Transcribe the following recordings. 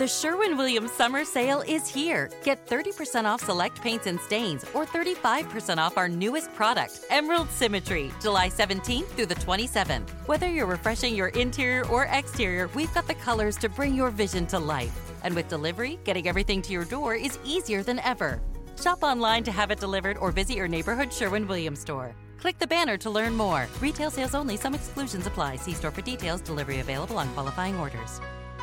The Sherwin-Williams Summer Sale is here. Get 30% off select paints and stains or 35% off our newest product, Emerald Symmetry, July 17th through the 27th. Whether you're refreshing your interior or exterior, we've got the colors to bring your vision to life. And with delivery, getting everything to your door is easier than ever. Shop online to have it delivered or visit your neighborhood Sherwin-Williams store. Click the banner to learn more. Retail sales only. Some exclusions apply. See store for details. Delivery available on qualifying orders.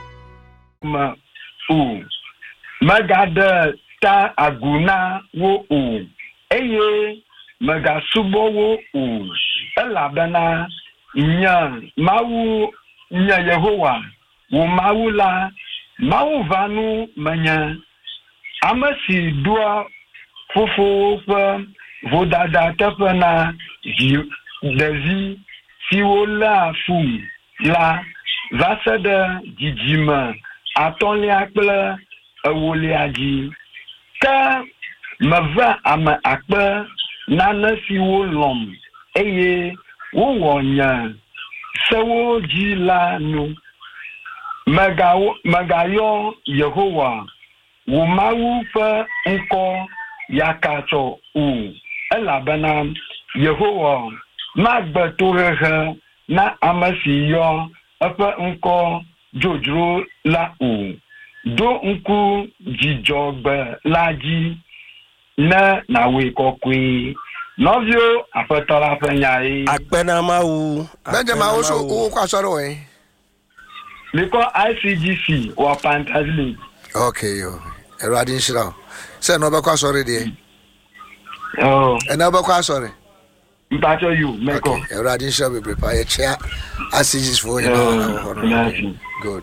Magada ta aguna wo eye magasubo wo elabana nya mawu nya Yehowa wo mawula mawu vanu manya amasi dua fofo vodada tapana davi siwola fu la vasada jijima atoliakle ewoliaji ka mava ama akpe nana siwo lom eye wo wonya sewo ji la nu magayo Yehowa wo mawu fa nko yakato elabana Yehowa magbetorege na amasiyo apa nko jojro la do nku jijogbe laji na we kokwe novio apatola fanyai akpena mawu benjamin also kwa soro liko ICGC or Pantazli. Okay yo eradin shira say no be kwa soro de Oh and no be kwa soro mpacho you meko eradin shira be prepare chair ICGC for you. Good.